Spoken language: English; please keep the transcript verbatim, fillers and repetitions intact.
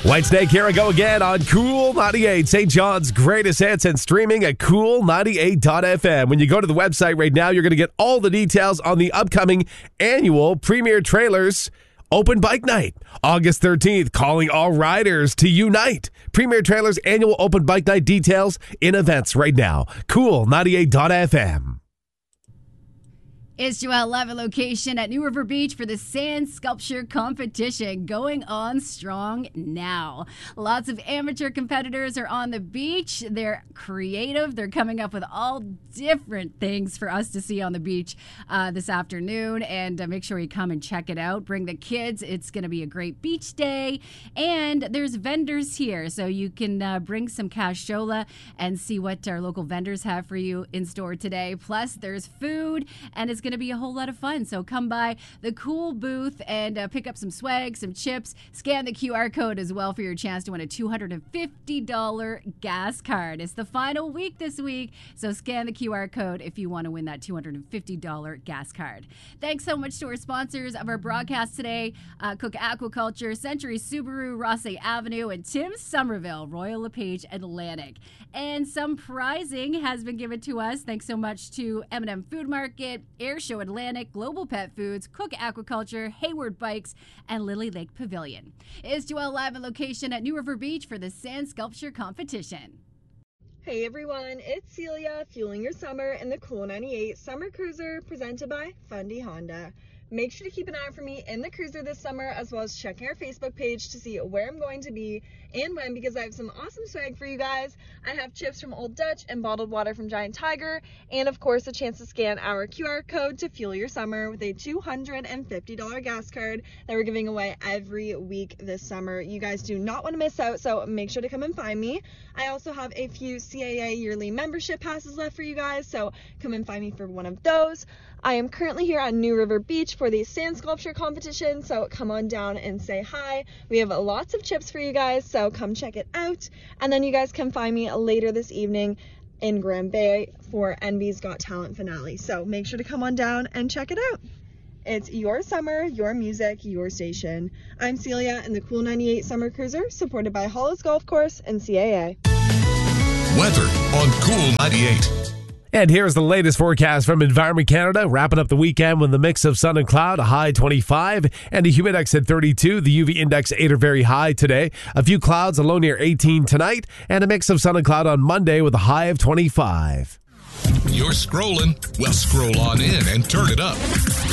Whitesnake, here I go again on Cool ninety-eight, Saint John's greatest hits, and streaming at cool ninety-eight dot f m. When you go to the website right now, you're going to get all the details on the upcoming annual Premier Trailers Open Bike Night, August thirteenth, calling all riders to unite. Premier Trailers annual Open Bike Night details in events right now. cool ninety-eight dot f m. It's Joelle live at location at New River Beach for the Sand Sculpture Competition, going on strong now. Lots of amateur competitors are on the beach. They're creative. They're coming up with all different things for us to see on the beach uh, this afternoon. And uh, make sure you come and check it out. Bring the kids. It's going to be a great beach day. And there's vendors here, so you can uh, bring some cashola and see what our local vendors have for you in store today. Plus, there's food, and it's going to be a whole lot of fun. So come by the Cool booth and uh, pick up some swag, some chips. Scan the Q R code as well for your chance to win a two hundred fifty dollars gas card. It's the final week this week, so scan the Q R code if you want to win that two hundred fifty dollars gas card. Thanks so much to our sponsors of our broadcast today, uh, Cook Aquaculture, Century Subaru, Rossay Avenue, and Tim Somerville, Royal LePage Atlantic. And some prizing has been given to us. Thanks so much to M and M Food Market, Air Show Atlantic, Global Pet Foods, Cook Aquaculture, Hayward Bikes, and Lily Lake Pavilion. It's Joelle live on location at New River Beach for the Sand Sculpture Competition. Hey everyone, it's Celia, fueling your summer in the Cool ninety-eight Summer Cruiser presented by Fundy Honda. Make sure to keep an eye out for me in the cruiser this summer, as well as checking our Facebook page to see where I'm going to be and when, because I have some awesome swag for you guys. I have chips from Old Dutch and bottled water from Giant Tiger, and of course a chance to scan our Q R code to fuel your summer with a two hundred fifty dollars gas card that we're giving away every week this summer. You guys do not want to miss out, so make sure to come and find me. I also have a few C A A yearly membership passes left for you guys, so come and find me for one of those. I am currently here on New River Beach for the Sand Sculpture Competition, so come on down and say hi. We have lots of chips for you guys, so come check it out. And then you guys can find me later this evening in Grand Bay for Envy's Got Talent finale. So make sure to come on down and check it out. It's your summer, your music, your station. I'm Celia in the Cool ninety-eight Summer Cruiser, supported by Hollis Golf Course and C A A. Weather on Cool ninety-eight. And here's the latest forecast from Environment Canada, wrapping up the weekend with a mix of sun and cloud, a high twenty-five, and a humidex at thirty-two. The U V index eight or very high today. A few clouds, a low near eighteen tonight, and a mix of sun and cloud on Monday with a high of twenty-five. You're scrolling? Well, scroll on in and turn it up.